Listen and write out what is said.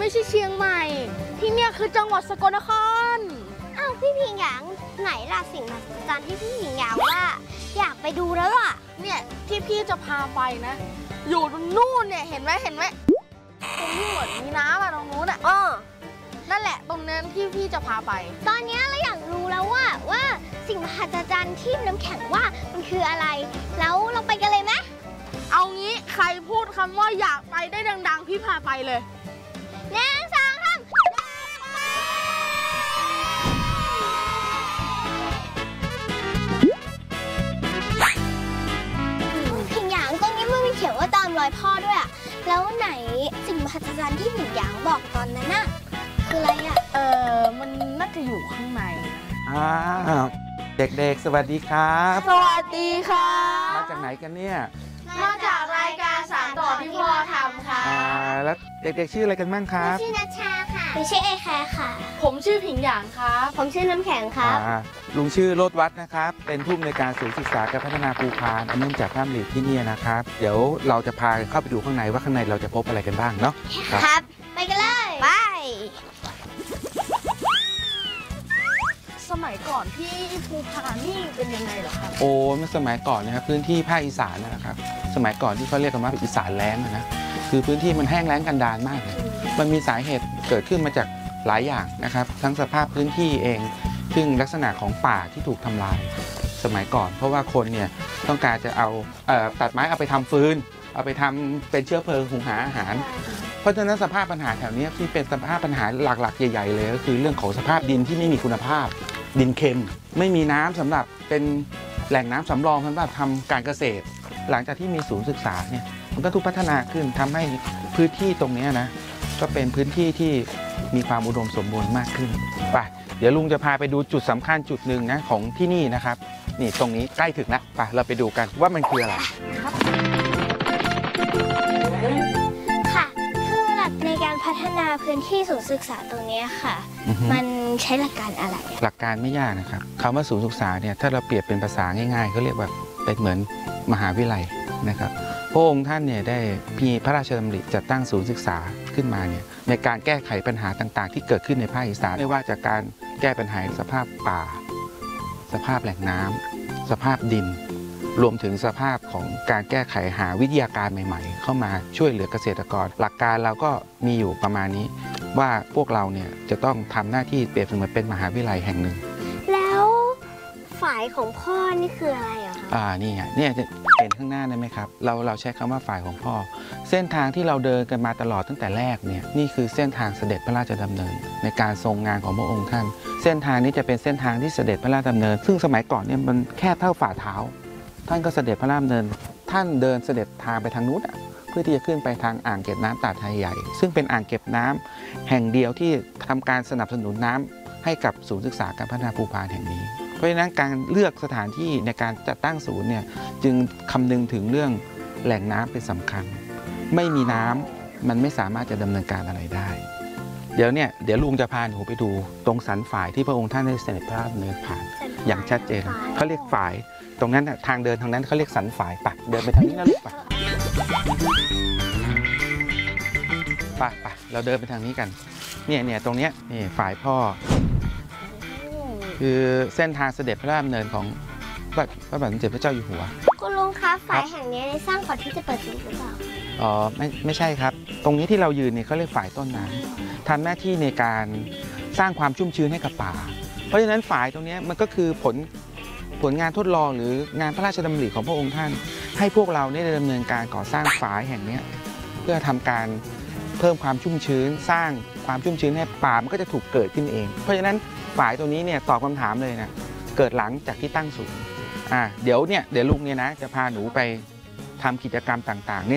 ใช่เชียงใหม่ที่เนี่ยคือจังหวัดสกลนครอ้าวพี่ผิงหยางไหนล่ะสิ่งมหัศจรรย์ที่พี่ผิงหยางว่าอยากไปดูแล้วล่ะเนี่ยที่พี่จะพาไปนะอยู่ตรงนู่นเนี่ยเห็นไหมตรงนี้เหมือนมีน้ำอะตรงนู้นอะนั่นแหละตรงนั้นที่พี่จะพาไปตอนนี้เราอยากรู้แล้วว่าสิ่งมหัศจรรย์ที่น้ำแข็งว่ามันคืออะไรแล้วเราไปกันเลยไหมเอางี้ใครพูดคำว่าอยากไปได้ดังๆพี่พาไปเลย 1 2 3ผิงหยางตรงนี้มันมีเขียนว่าตามรอยพ่อด้วยอะแล้วไหนสิ่งมหัศจรรย์ที่ผิงหยางบอกตอนนั้นน่ะคืออะไรอะมันน่าจะอยู่ข้างในเด็กๆสวัสดีครับสวัสดีค่ะมาจากไหนกันเนี่ยมาจากรายการสานต่อที่พ่อทำค่ะแล้วเด็กๆชื่ออะไรกันบ้างครับชื่อนัชชาค่ะชื่อเอแคร์ค่ะผมชื่อผิงหยางครับผมชื่อน้ำแข็งครับลุงชื่อโรจน์วัฒน์นะครับเป็นผู้อำนวยการศูนย์ศึกษาการพัฒนาภูพานเนื่องจากท่านหลีดที่นี่นะครับเดี๋ยวเราจะพาเข้าไปดูข้างในว่าข้างในเราจะพบอะไรกันบ้างเนาะครับไปกันเลยไปสมัยก่อนที่ภูพานนี่เป็นยังไงเหรอครับเมื่อสมัยก่อนนะครับพื้นที่ภาคอีสานนะครับสมัยก่อนที่เขาเรียกกันว่าอีสานแล้งนะคือพื้นที่มันแห้งแล้งกันดารมากเลยมันมีสาเหตุเกิดขึ้นมาจากหลายอย่างนะครับทั้งสภาพพื้นที่เองซึ่งลักษณะของป่าที่ถูกทำลายสมัยก่อนเพราะว่าคนเนี่ยต้องการจะเอาตัดไม้เอาไปทำฟืนเอาไปทำเป็นเชื้อเพลิงหุงหาอาหารเพราะฉะนั้นสภาพปัญหาแถวนี้ที่เป็นสภาพปัญหาหลักๆใหญ่ๆเลยก็คือเรื่องของสภาพดินที่ไม่มีคุณภาพดินเค็มไม่มีน้ำสำหรับเป็นแหล่งน้ำสำรองสำหรับทำการเกษตรหลังจากที่มีศูนย์ศึกษาเนี่ยมันก็ถูกพัฒนาขึ้นทำให้พื้นที่ตรงนี้นะก็เป็นพื้นที่ที่มีความอุดมสมบูรณ์มากขึ้นไปเดี๋ยวลุงจะพาไปดูจุดสำคัญจุดหนึ่งนะของที่นี่นะครับนี่ตรงนี้ใกล้ถึงแล้วไปเราไปดูกันว่ามันคืออะไรค่ะคือหลักในการพัฒนาพื้นที่ศูนย์ศึกษาตรงนี้ค่ะมันใช้หลักการอะไรหลักการไม่ยากนะครับคำว่าศูนย์ศึกษาเนี่ยถ้าเราเปรียบเป็นภาษาง่ายๆเขาเรียกว่าเป็นเหมือนมหาวิทยาลัยนะครับพระองค์ท่านเนี่ยได้มีพระราชดำริจัดตั้งศูนย์ศึกษาขึ้นมาเนี่ยในการแก้ไขปัญหาต่างๆที่เกิดขึ้นในภาคอีสานไม่ว่าจากการแก้ปัญหาสภาพป่าสภาพแหล่งน้ำสภาพดินรวมถึงสภาพของการแก้ไขหาวิทยาการใหม่ๆเข้ามาช่วยเหลือเกษตรกรหลักการเราก็มีอยู่ประมาณนี้ว่าพวกเราเนี่ยจะต้องทำหน้าที่เปรียบเสมือนเป็นมหาวิทยาลัยแห่งหนึ่งแล้วฝ่ายของพ่อนี่คืออะไรเหรอคะนี่ไงเนี่ยจะเห็นข้างหน้าได้ไหมครับเราใช้คำว่าฝ่ายของพ่อเส้นทางที่เราเดินกันมาตลอดตั้งแต่แรกเนี่ยนี่คือเส้นทางเสด็จพระราชดำเนินในการทรงงานของพระองค์ท่านเส้นทางนี้จะเป็นเส้นทางที่เสด็จพระราชดำเนินซึ่งสมัยก่อนเนี่ยมันแค่เท่าฝ่าเท้าท่านก็เสด็จพระราชดำเนินท่านเดินเสด็จทางไปทางนู้นเพื่อที่จะขึ้นไปทางอ่างเก็บน้ำตาดไทยใหญ่ซึ่งเป็นอ่างเก็บน้ำแห่งเดียวที่ทำการสนับสนุนน้ำให้กับศูนย์ศึกษาการพัฒนาภูพานแห่งนี้เพราะฉะนั้นการเลือกสถานที่ในการจัดตั้งศูนย์เนี่ยจึงคำนึงถึงเรื่องแหล่งน้ำเป็นสำคัญไม่มีน้ำมันไม่สามารถจะดำเนินการอะไรได้เดี๋ยวลุงจะพาหนูไปดูตรงสันฝ่ายที่พระองค์ท่านได้เสด็จพระราชดำเนินผ่านอย่างชัดเจนเขาเรียกฝ่ายตรงนั้นทางเดินทางนั้นเขาเรียกสันฝ่ายปักเดินไปทางนี้นะลูกปักไปเราเดินไปทางนี้กันเนี่ยตรงเนี้ยนี่ฝ่ายพ่อคือเส้นทางเสด็จพระราชดำเนินของพระบาทสมเด็จพระเจ้าอยู่หัวคุณลุงคะฝ่ายแห่งนี้สร้างก่อนที่จะเปิดศูนย์หรือเปล่าไม่ใช่ครับตรงนี้ที่เรายืนเนี่ยเขาเรียกฝ่ายต้นน้ำทำหน้าที่ในการสร้างความชุ่มชื้นให้กับป่าเพราะฉะนั้นฝ่ายตรงนี้มันก็คือผลงานทดลองหรืองานพระราชดำริของพระองค์ท่านให้พวกเราได้ดำเนินการก่อสร้างฝายแห่งนี้เพื่อทำการเพิ่มความชุ่มชื้นสร้างความชุ่มชื้นให้ป่ามันก็จะถูกเกิดขึ้นเองเพราะฉะนั้นฝายตัวนี้เนี่ยตอบคำถามเลยนะเกิดหลังจากที่ตั้งศูนย์เดี๋ยวลุงเนี่ยนะจะพาหนูไปทำกิจกรรมต่างๆใน